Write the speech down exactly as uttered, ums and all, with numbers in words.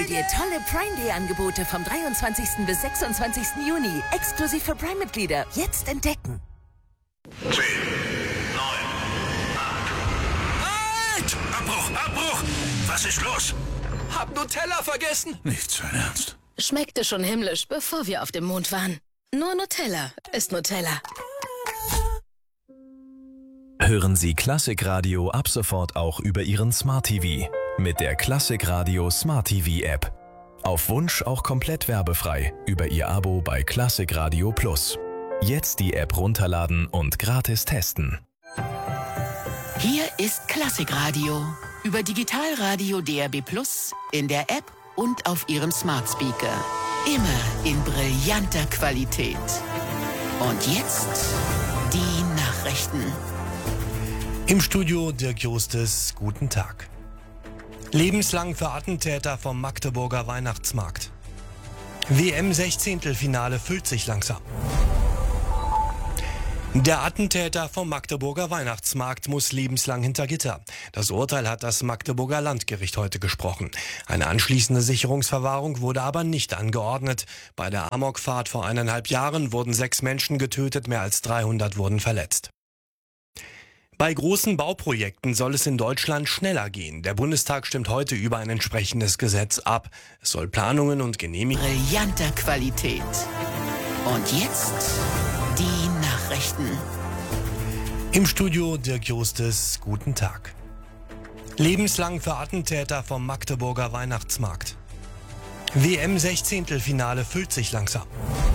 dir tolle Prime Day Angebote vom dreiundzwanzigsten bis sechsundzwanzigsten Juni. Exklusiv für Prime-Mitglieder. Jetzt entdecken. zehn, neun, acht. Halt! Abbruch, Abbruch! Was ist los? Hab Nutella vergessen. Nicht so ernst. Schmeckte schon himmlisch, bevor wir auf dem Mond waren. Nur Nutella ist Nutella. Hören Sie Klassikradio ab sofort auch über Ihren Smart T V mit der Klassikradio Smart T V App. Auf Wunsch auch komplett werbefrei über Ihr Abo bei Klassikradio Plus. Jetzt die App runterladen und gratis testen. Hier ist Klassikradio über Digitalradio D R B Plus, in der App und auf Ihrem Smart Speaker. Immer in brillanter Qualität. Und jetzt die Nachrichten. Im Studio Dirk Justes, guten Tag. Lebenslang für Attentäter vom Magdeburger Weihnachtsmarkt. W M-Sechzehntelfinale füllt sich langsam. Der Attentäter vom Magdeburger Weihnachtsmarkt muss lebenslang hinter Gitter. Das Urteil hat das Magdeburger Landgericht heute gesprochen. Eine anschließende Sicherungsverwahrung wurde aber nicht angeordnet. Bei der Amokfahrt vor eineinhalb Jahren wurden sechs Menschen getötet, mehr als dreihundert wurden verletzt. Bei großen Bauprojekten soll es in Deutschland schneller gehen. Der Bundestag stimmt heute über ein entsprechendes Gesetz ab. Es soll Planungen und Genehmigungen... Brillanter Qualität. Und jetzt die Nachrichten. Im Studio Dirk Justes, guten Tag. Lebenslang für Attentäter vom Magdeburger Weihnachtsmarkt. W M-Sechzehntelfinale füllt sich langsam.